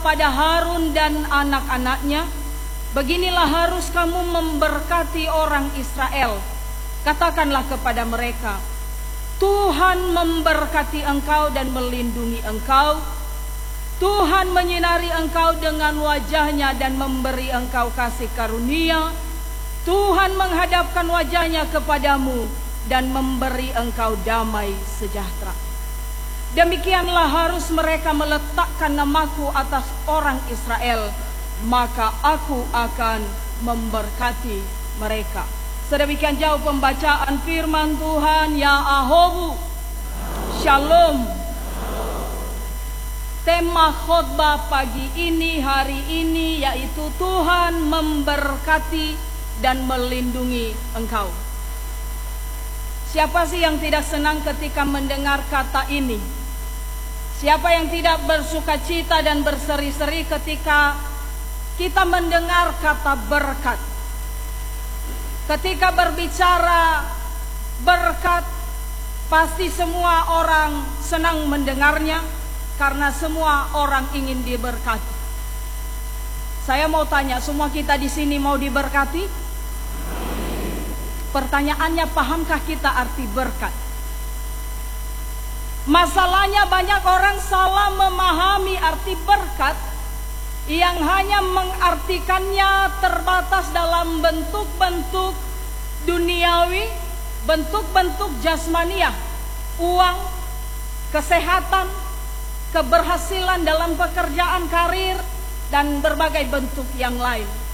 pada Harun dan anak-anaknya, beginilah harus kamu memberkati orang Israel. Katakanlah kepada mereka, Tuhan memberkati engkau dan melindungi engkau. Tuhan menyinari engkau dengan wajahnya dan memberi engkau kasih karunia. Tuhan menghadapkan wajahnya kepadamu dan memberi engkau damai sejahtera. Demikianlah harus mereka meletakkan namaku atas orang Israel, maka aku akan memberkati mereka. Sedemikian jauh pembacaan firman Tuhan. Ya Ahobu, Shalom. Tema khotbah pagi ini, hari ini, yaitu Tuhan memberkati dan melindungi engkau. Siapa sih yang tidak senang ketika mendengar kata ini? Siapa yang tidak bersuka cita dan berseri-seri ketika kita mendengar kata berkat? Ketika berbicara berkat, pasti semua orang senang mendengarnya, karena semua orang ingin diberkati. Saya mau tanya, semua kita di sini mau diberkati? Pertanyaannya, pahamkah kita arti berkat? Masalahnya banyak orang salah memahami arti berkat, yang hanya mengartikannya terbatas dalam bentuk-bentuk duniawi, bentuk-bentuk jasmaniah, uang, kesehatan, keberhasilan dalam pekerjaan, karir, dan berbagai bentuk yang lain.